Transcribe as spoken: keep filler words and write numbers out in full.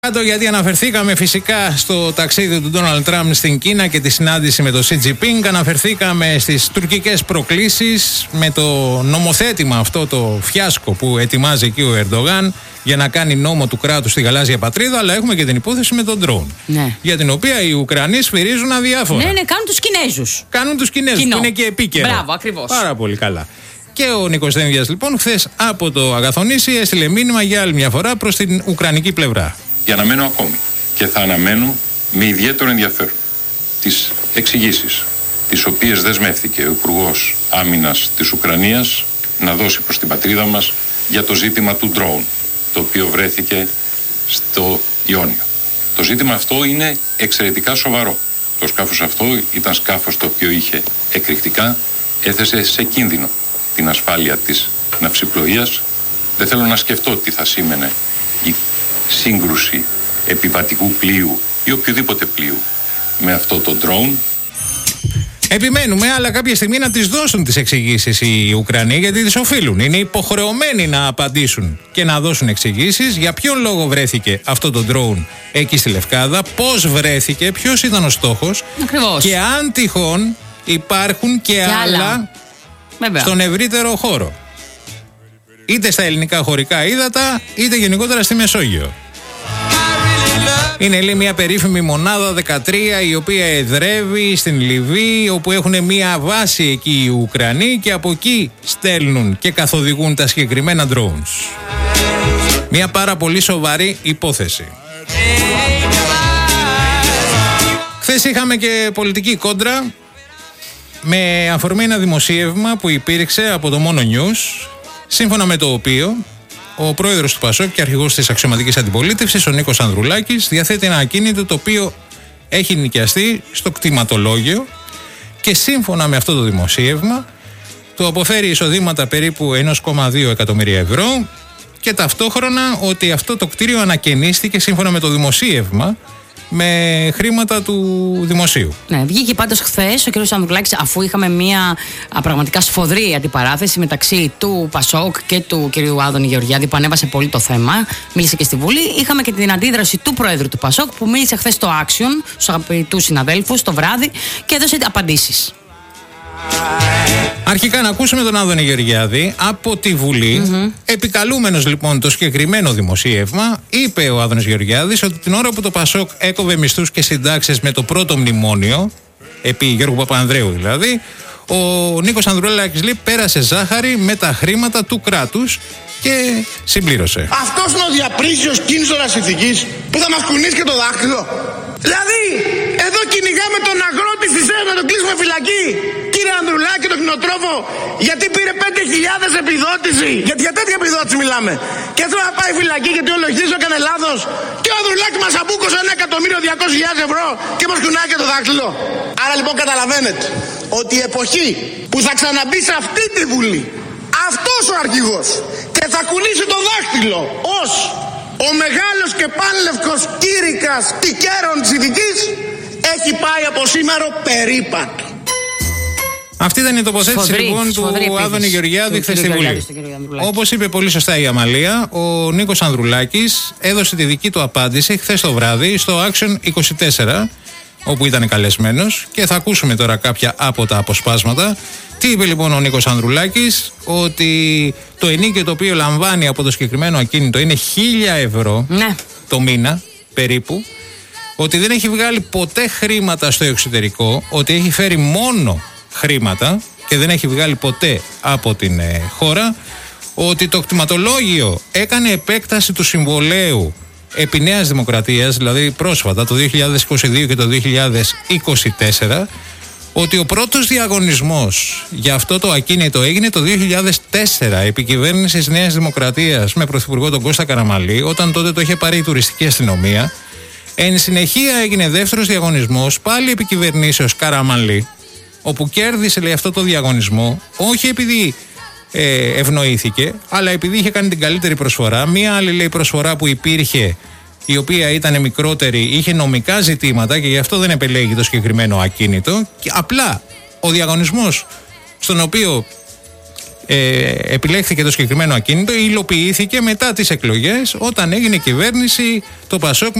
Γιατί αναφερθήκαμε φυσικά στο ταξίδι του Ντόναλντ Τραμπ στην Κίνα και τη συνάντηση με τον Σι Τζινπίνγκ. Αναφερθήκαμε στις τουρκικές προκλήσεις με το νομοθέτημα αυτό το φιάσκο που ετοιμάζει εκεί ο Ερντογάν για να κάνει νόμο του κράτους στη γαλάζια πατρίδα. Αλλά έχουμε και την υπόθεση με τον ντρόουν. Ναι. Για την οποία οι Ουκρανοί σφυρίζουν αδιάφορα. Ναι, ναι, κάνουν τους Κινέζους. Κάνουν τους Κινέζους, που είναι και επίκαιρο. Μπράβο, ακριβώς. Πάρα πολύ καλά. Και ο Νίκος Δένδιας λοιπόν χθες από το Αγαθονήσι έστειλε μήνυμα για άλλη μια φορά προς την ουκρανική πλευρά. Και αναμένω ακόμη και θα αναμένω με ιδιαίτερο ενδιαφέρον τις εξηγήσεις τις οποίες δεσμεύτηκε ο Υπουργός Άμυνας της Ουκρανίας να δώσει προς την πατρίδα μας για το ζήτημα του ντρόουν, το οποίο βρέθηκε στο Ιόνιο. Το ζήτημα αυτό είναι εξαιρετικά σοβαρό. Το σκάφος αυτό ήταν σκάφος το οποίο είχε εκρηκτικά, έθεσε σε κίνδυνο την ασφάλεια της ναυσιπλοείας. Δεν θέλω να σκεφτώ τι θα σήμαινε η σύγκρουση επιβατικού πλοίου ή οποιοδήποτε πλοίου με αυτό το drone. Επιμένουμε, αλλά κάποια στιγμή να τις δώσουν τις εξηγήσεις οι Ουκρανοί, γιατί τις οφείλουν. Είναι υποχρεωμένοι να απαντήσουν και να δώσουν εξηγήσεις για ποιον λόγο βρέθηκε αυτό το drone εκεί στη Λευκάδα, πώς βρέθηκε, ποιος ήταν ο στόχος. Ακριβώς. Και αν τυχόν υπάρχουν και, και άλλα, άλλα στον ευρύτερο χώρο. Είτε στα ελληνικά χωρικά ύδατα, είτε γενικότερα στη Μεσόγειο. Είναι λέει μια περίφημη μονάδα δεκατρία η οποία εδρεύει στην Λιβύη, όπου έχουν μια βάση εκεί οι Ουκρανοί και από εκεί στέλνουν και καθοδηγούν τα συγκεκριμένα drones. Μια πάρα πολύ σοβαρή υπόθεση. Χθες είχαμε και πολιτική κόντρα με αφορμή ένα δημοσίευμα που υπήρξε από το Μόνο News, σύμφωνα με το οποίο ο πρόεδρος του Πασόκ και αρχηγός της αξιωματικής αντιπολίτευσης, ο Νίκος Ανδρουλάκης, διαθέτει ένα ακίνητο το οποίο έχει νοικιαστεί στο κτηματολόγιο και σύμφωνα με αυτό το δημοσίευμα του αποφέρει εισοδήματα περίπου ένα κόμμα δύο εκατομμύρια ευρώ και ταυτόχρονα ότι αυτό το κτίριο ανακαινίστηκε σύμφωνα με το δημοσίευμα με χρήματα του δημοσίου. Ναι, βγήκε πάντως χθες ο κ. Ανδρουλάκης, αφού είχαμε μια α, πραγματικά σφοδρή αντιπαράθεση μεταξύ του Πασόκ και του κ. Άδωνη Γεωργιάδη, που ανέβασε πολύ το θέμα, μίλησε και στη Βουλή. Είχαμε και την αντίδραση του Προέδρου του Πασόκ, που μίλησε χθες στο Action στους αγαπητούς συναδέλφους το βράδυ και έδωσε απαντήσεις. Αρχικά να ακούσουμε τον Άδωνη Γεωργιάδη από τη Βουλή. Mm-hmm. Επικαλούμενος λοιπόν το συγκεκριμένο δημοσίευμα, είπε ο Άδωνης Γεωργιάδης ότι την ώρα που το Πασόκ έκοβε μισθούς και συντάξεις με το πρώτο μνημόνιο, επί Γιώργου Παπανδρέου δηλαδή, ο Νίκος Ανδρουλάκης λέει πέρασε ζάχαρη με τα χρήματα του κράτους και συμπλήρωσε. Αυτός είναι ο διαπρίσιος κίνησορας ηθικής που θα μας κουνήσει και το δάχτυλο. Δηλαδή, εδώ κυνηγάμε τον αγρότη στη ΣΕΒ να τον κλείσουμε φυλακή. Κύριε Ανδρουλάκη, τον κτηνοτρόφο, γιατί πήρε πέντε χιλιάδες επιδότηση. Γιατί για τέτοια επιδότηση μιλάμε. Και θέλω να πάει φυλακή γιατί ο λογιστής έκανε λάθος. Και ο Ανδρουλάκη μας αμπούκωσε ένα εκατομμύριο διακόσιες χιλιάδες ευρώ και μας κουνάει και το δάχτυλο. Άρα λοιπόν καταλαβαίνετε ότι η εποχή που θα ξαναμπεί σε αυτή τη Βουλή αυτός ο αρχηγός και θα κουνήσει το δάχτυλο ως ο μεγάλος και πάνλευκος κήρυκας τικέρων της ηθικής έχει πάει από σήμερα περίπατο. Αυτή ήταν η τοποθέτηση σφοδρή, λοιπόν σφοδρή του Άδωνη Γεωργιάδη χθες στη Βουλή. Όπως είπε πολύ σωστά η Αμαλία, ο Νίκος Ανδρουλάκης έδωσε τη δική του απάντηση χθες το βράδυ στο Action είκοσι τέσσερα, όπου ήταν καλεσμένος, και θα ακούσουμε τώρα κάποια από τα αποσπάσματα. Τι είπε λοιπόν ο Νίκος Ανδρουλάκης? Ότι το ενίκιο το οποίο λαμβάνει από το συγκεκριμένο ακίνητο είναι χίλια ευρώ, ναι, το μήνα περίπου. Ότι δεν έχει βγάλει ποτέ χρήματα στο εξωτερικό, ότι έχει φέρει μόνο χρήματα και δεν έχει βγάλει ποτέ από την ε, χώρα. Ότι το κτηματολόγιο έκανε επέκταση του συμβολέου επί Νέας Δημοκρατίας, δηλαδή πρόσφατα το δύο χιλιάδες είκοσι δύο και το δύο χιλιάδες είκοσι τέσσερα. Ότι ο πρώτος διαγωνισμός για αυτό το ακίνητο έγινε το δύο χιλιάδες τέσσερα επί κυβέρνησης Νέας Δημοκρατίας με πρωθυπουργό τον Κώστα Καραμανλή, όταν τότε το είχε πάρει η τουριστική αστυνομία. Εν συνεχεία έγινε δεύτερος διαγωνισμός πάλι επί κυβερνήσεως Καραμανλή, όπου κέρδισε λέει αυτό το διαγωνισμό όχι επειδή ε, ευνοήθηκε, αλλά επειδή είχε κάνει την καλύτερη προσφορά. Μία άλλη λέει προσφορά που υπήρχε, η οποία ήταν μικρότερη, είχε νομικά ζητήματα και γι' αυτό δεν επελέγει το συγκεκριμένο ακίνητο. Και απλά ο διαγωνισμός στον οποίο ε, επιλέχθηκε το συγκεκριμένο ακίνητο υλοποιήθηκε μετά τις εκλογές, όταν έγινε κυβέρνηση το Πασόκ